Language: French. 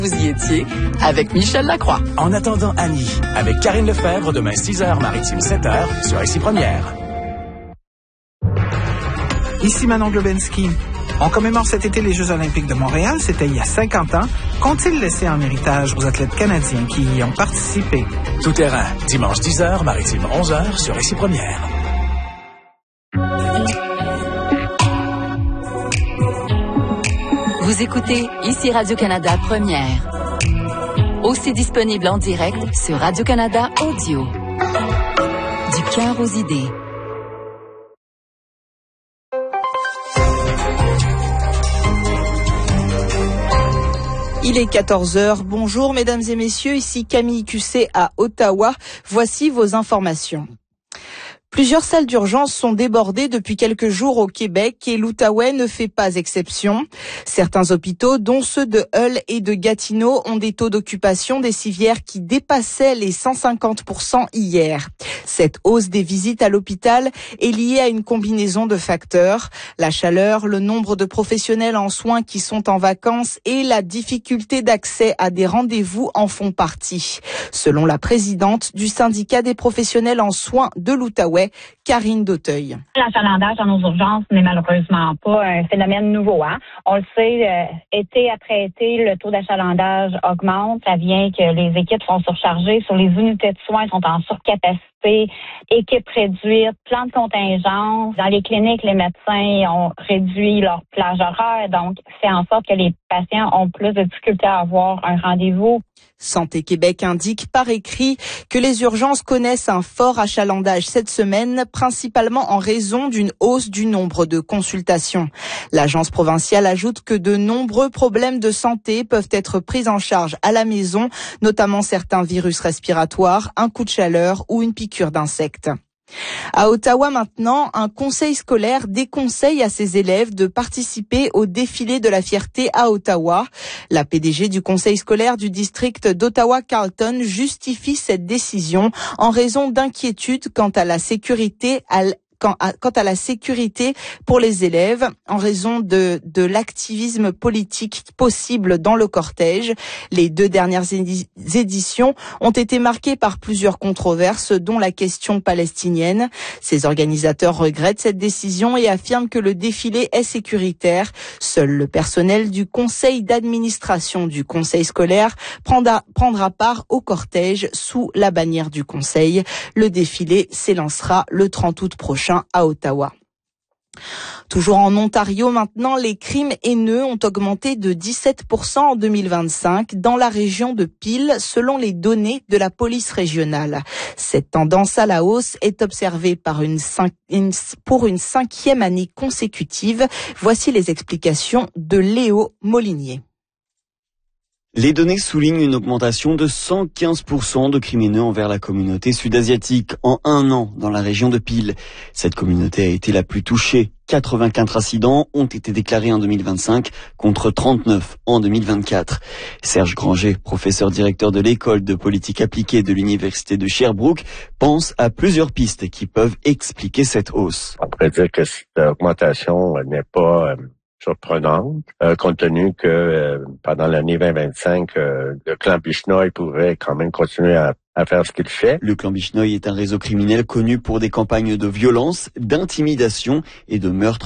Vous y étiez avec Michel Lacroix. En attendant Annie, avec Karine Lefebvre, demain 6h, Maritime 7h, sur Ici Première. Ici Manon Globensky. On commémore cet été les Jeux olympiques de Montréal. C'était il y a 50 ans. Qu'ont-ils laissé en héritage aux athlètes canadiens qui y ont participé? Tout terrain, dimanche 10h, Maritime 11h, sur Ici Première. Vous écoutez Ici Radio-Canada Première. Aussi disponible en direct sur Radio-Canada Audio. Du cœur aux idées. Il est 14h. Bonjour mesdames et messieurs, ici Camille Cusset à Ottawa. Voici vos informations. Plusieurs salles d'urgence sont débordées depuis quelques jours au Québec et l'Outaouais ne fait pas exception. Certains hôpitaux, dont ceux de Hull et de Gatineau, ont des taux d'occupation des civières qui dépassaient les 150% hier. Cette hausse des visites à l'hôpital est liée à une combinaison de facteurs. La chaleur, le nombre de professionnels en soins qui sont en vacances et la difficulté d'accès à des rendez-vous en font partie. Selon la présidente du syndicat des professionnels en soins de l'Outaouais, Karine Dauteuil. L'achalandage dans nos urgences n'est malheureusement pas un phénomène nouveau. On le sait, été après été, le taux d'achalandage augmente. Ça vient que les équipes sont surchargées. Sur les unités de soins, sont en surcapacité. Équipes réduites, plan de contingence. Dans les cliniques, les médecins ont réduit leur plage horaire. Donc, fait en sorte que les patients ont plus de difficultés à avoir un rendez-vous. Santé Québec indique par écrit que les urgences connaissent un fort achalandage cette semaine, principalement en raison d'une hausse du nombre de consultations. L'agence provinciale ajoute que de nombreux problèmes de santé peuvent être pris en charge à la maison, notamment certains virus respiratoires, un coup de chaleur ou une piqûre d'insectes. À Ottawa maintenant, un conseil scolaire déconseille à ses élèves de participer au défilé de la fierté à Ottawa. La PDG du conseil scolaire du district d'Ottawa-Carleton justifie cette décision en raison d'inquiétudes quant à la sécurité pour les élèves en raison de l'activisme politique possible dans le cortège. Les 2 dernières éditions ont été marquées par plusieurs controverses, dont la question palestinienne. Ces organisateurs regrettent cette décision et affirment que le défilé est sécuritaire. Seul le personnel du conseil d'administration du conseil scolaire prendra part au cortège sous la bannière du conseil. Le défilé s'élancera le 30 août prochain à Ottawa. Toujours en Ontario maintenant, les crimes haineux ont augmenté de 17% en 2025 dans la région de Peel, selon les données de la police régionale. Cette tendance à la hausse est observée pour une 5e année consécutive. Voici les explications de Léo Molinier. Les données soulignent une augmentation de 115% de crimes haineux envers la communauté sud-asiatique en un an dans la région de Peel. Cette communauté a été la plus touchée. 84 incidents ont été déclarés en 2025 contre 39 en 2024. Serge Granger, professeur directeur de l'école de politique appliquée de l'université de Sherbrooke, pense à plusieurs pistes qui peuvent expliquer cette hausse. On pourrait dire que cette augmentation n'est pas surprenante, compte tenu que pendant l'année 2025, le clan Bishnoi pourrait quand même continuer à faire ce qu'il fait. Le clan Bishnoi est un réseau criminel connu pour des campagnes de violence, d'intimidation et de meurtre